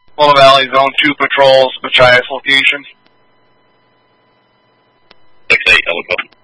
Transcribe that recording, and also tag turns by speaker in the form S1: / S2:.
S1: Willow Valley Zone 2 patrols, Machias location.
S2: 6-8, Ellicott.